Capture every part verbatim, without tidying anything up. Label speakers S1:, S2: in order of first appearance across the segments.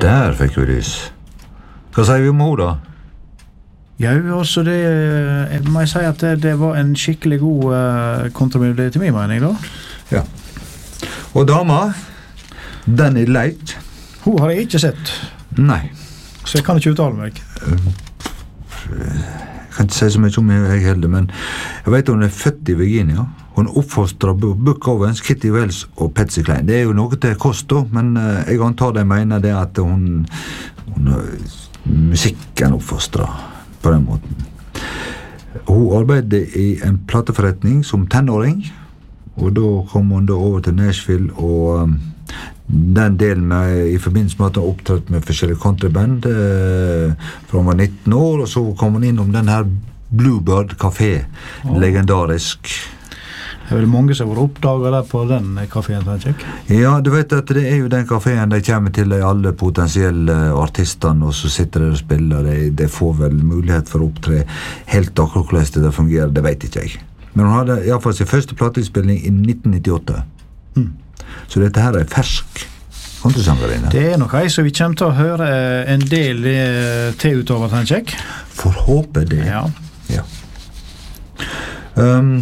S1: Der fikk vi lys. Hva sier vi om henne da?
S2: Ja, også det, jeg må jeg si at det, det var en skikkelig god uh, kontramelodi til min mening da.
S1: Ja. Og dama, Danny Leit.
S2: Hun har jeg ikke sett.
S1: Nei.
S2: Så jeg kan ikke uttale meg.
S1: Jeg kan ikke si så mye om jeg heller, men jeg vet hun er født i Virginia. Hun oppfostrer Buck Owens, Kitty Wells og Patsy Cline. Det er jo noe til kost da, men uh, jeg antar de mener det at hun, hun musikken oppfostrer på den måten. Hun arbeidet i en plateforretning som tenåring, og da kom hun da over til Nashville, og um, den delen med, i forbindelse med at hun opptrådte med forskjellige countryband eh, fra hun var nitten år, og så kom hun innom den her Bluebird Café, oh. Legendarisk.
S2: Det er vel mange som har oppdaget der på den kaféen, tenker jeg?
S1: Ja, du vet at det er jo den kaféen de kommer til de alle potensielle artistene, og så sitter de og spiller, de, de får vel mulighet for å opptre helt akkurat hvordan det fungerer, det vet ikke jeg. Men hun hadde i hvert fall sin første plateinnspilling i nitten nittiåtte. Mm. Så dette her er fersk kontrasangerine.
S2: Det er nok jeg, så vi kommer til å høre en del til utover, tenker jeg.
S1: For håpe det.
S2: Ja.
S1: Ja. Um,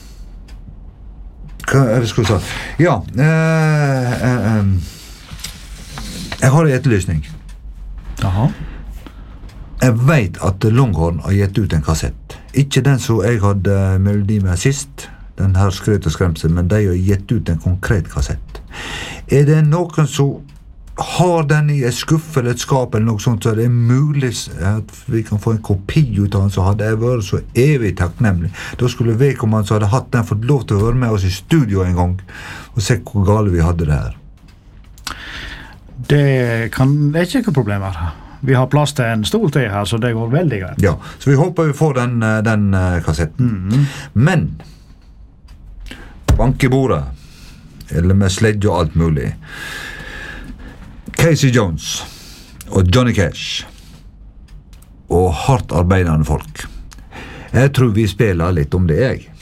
S1: hva er det skulle si? Ja, uh, uh, um, jeg har en etterlysning.
S2: Jaha.
S1: Jeg vet at Longhorn har gitt ut en kassett. Ikke den som jeg hadde melodi med sist, den her skrøt og skremsel, men de har gitt ut en konkret kassett. Er det noen som har den i et skuffe eller et skap eller noe sånt, så er det mulig at vi kan få en kopi ut av den, så hadde jeg vært så evig takknemlig. Da skulle vedkommende som hadde hatt den fått lov til å høre med oss i studio en gang, og se hvor gale vi hadde det her.
S2: Det, kan, det er ikke noe problem her. Vi har plass til en stol til her, så det går veldig greit.
S1: Ja, så vi håper vi får den, den kassetten. Mm-hmm. Men bank i bordet, eller med sledge og alt mulig. Casey Jones og Johnny Cash og hardt arbeidende folk. Jeg tror vi spiller litt om det, jeg.